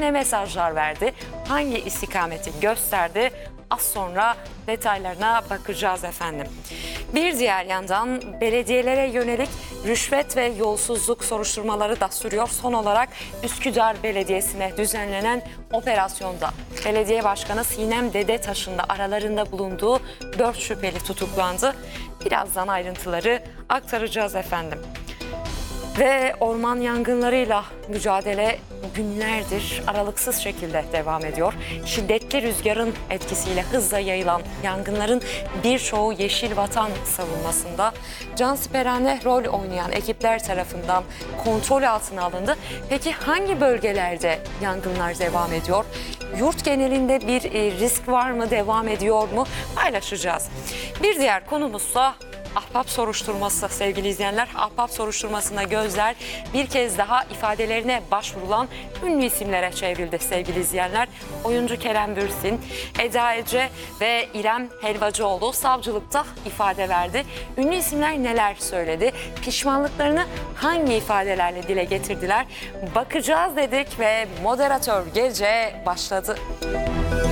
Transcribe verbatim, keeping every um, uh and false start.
ne mesajlar verdi? Hangi istikameti gösterdi? Az sonra detaylarına bakacağız efendim. Bir diğer yandan belediyelere yönelik rüşvet ve yolsuzluk soruşturmaları da sürüyor. Son olarak Üsküdar Belediyesi'ne düzenlenen operasyonda belediye başkanı Sinem Dedetaş'ın da aralarında bulunduğu dört şüpheli tutuklandı. Birazdan ayrıntıları aktaracağız efendim. Ve orman yangınlarıyla mücadele günlerdir aralıksız şekilde devam ediyor. Şiddetli rüzgarın etkisiyle hızla yayılan yangınların birçoğu Yeşil Vatan savunmasında cansiperane rol oynayan ekipler tarafından kontrol altına alındı. Peki hangi bölgelerde yangınlar devam ediyor? Yurt genelinde bir risk var mı, devam ediyor mu? Paylaşacağız. Bir diğer konumuzsa Ahbap soruşturması sevgili izleyenler. Ahbap soruşturmasına gözler bir kez daha ifadelerine başvurulan ünlü isimlere çevrildi sevgili izleyenler. Oyuncu Kerem Bürsin, Eda Ece ve İrem Helvacıoğlu savcılıkta ifade verdi. Ünlü isimler neler söyledi? Pişmanlıklarını hangi ifadelerle dile getirdiler? Bakacağız dedik ve moderatör gece başladı.